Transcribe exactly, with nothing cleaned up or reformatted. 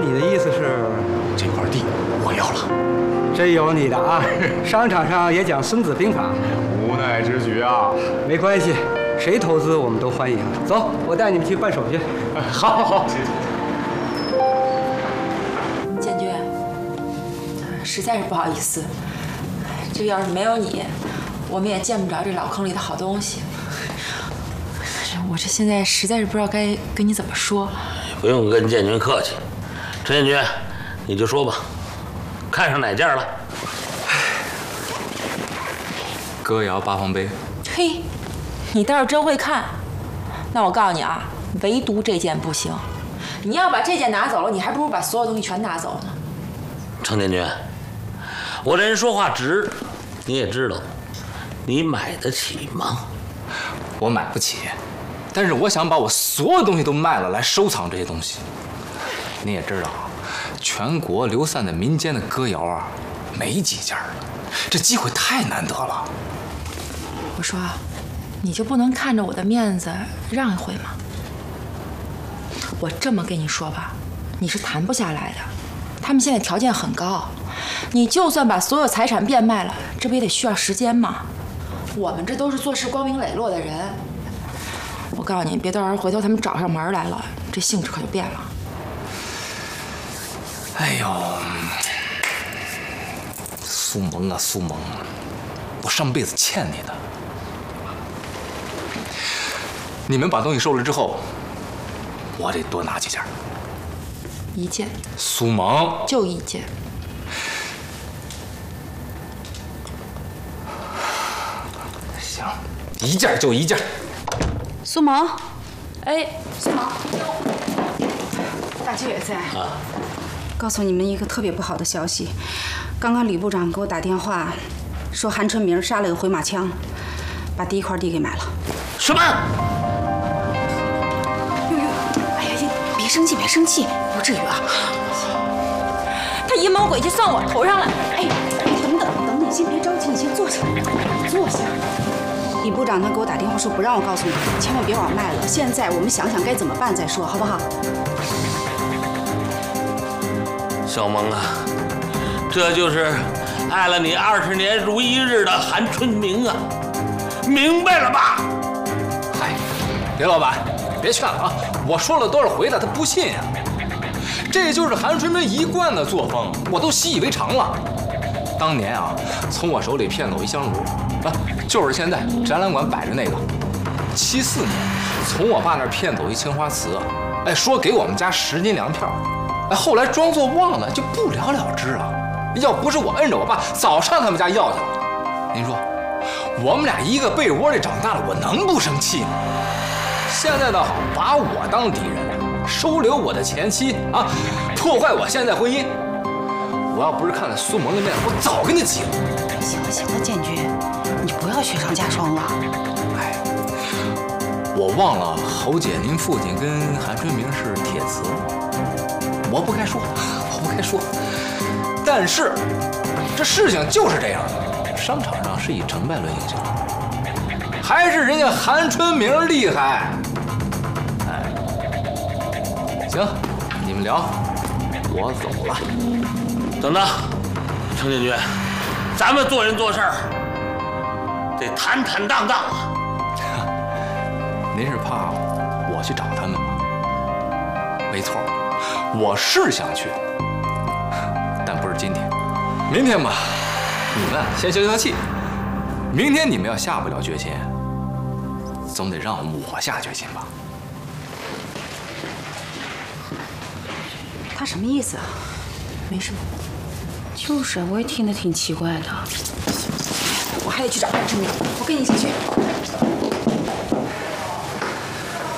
你的意思是， 这块地我要了。 真有你的啊！商场上也讲《孙子兵法》。 无奈之举啊。 没关系，谁投资我们都欢迎。走，我带你们去办手续。 好，好，好。 建军，实在是不好意思，这要是没有你，我们也见不着这老坑里的好东西。我这现在实在是不知道该跟你怎么说。 不用跟建军客气，陈建军，你就说吧，看上哪件了？ 歌谣八方碑。 嘿，你倒是真会看。那我告诉你啊，唯独这件不行。你要把这件拿走了，你还不如把所有东西全拿走呢。 程建军，我这人说话直，你也知道，你买得起吗？ 我买不起，但是我想把我所有东西都卖了来收藏这些东西。你也知道，全国流散的民间的歌谣啊，没几件了，这机会太难得了。 我说，你就不能看着我的面子让一回吗？我这么跟你说吧，你是谈不下来的。他们现在条件很高，你就算把所有财产变卖了，这不也得需要时间吗？我们这都是做事光明磊落的人。我告诉你，别到时候回头他们找上门来了，这性质可就变了。 哎呦，苏萌啊苏萌，我上辈子欠你的。你们把东西收了之后，我得多拿几件。 一件。 苏萌， 就一件。 行，一件就一件。 苏萌， 哎， 苏萌，大舅也在。啊。告诉你们一个特别不好的消息，刚刚李部长给我打电话，说韩春明杀了个回马枪，把第一块地给买了。 什么？ 呦呦，哎呀呀，别生气，别生气，不至于啊。 他阴谋诡计算我头上了。 哎，等等等等，先别着急，你先坐下，坐下。李部长他给我打电话说不让我告诉你，千万别往卖了。现在我们想想该怎么办再说，好不好？ 小萌啊，这就是爱了你二十年如一日的韩春明啊，明白了吧？ 嗨，李老板，别劝了啊！我说了多少回了，他不信呀、啊。这就是韩春明一贯的作风，我都习以为常了。当年啊，从我手里骗走一香炉，啊，就是现在展览馆摆着那个。七四年，从我爸那儿骗走一青花瓷，哎，说给我们家十斤粮票。哎，后来装作忘了，就不了了之了。要不是我摁着我爸，早上他们家要去了。您说，我们俩一个被窝里长大了，我能不生气吗？现在倒好，把我当敌人，收留我的前妻啊，破坏我现在婚姻。我要不是看在苏萌的面子，我早跟他急了。 行了行了，建军，你不要雪上加霜了。 哎，我忘了侯姐，您父亲跟韩春明是铁磁。我不该说，我不该说，但是这事情就是这样的。商场上是以成败论英雄，还是人家韩春明厉害。哎，行，你们聊，我走了。 等等，程建军，咱们做人做事儿得坦坦荡荡啊。 您是怕我去找他们吗？没错。我是想去，但不是今天，明天吧。你们先消消气，明天你们要下不了决心，总得让我下决心吧。 他什么意思啊？ 没什么。 就是，我也听得挺奇怪的。我还得去找韩春明，我跟你一起去。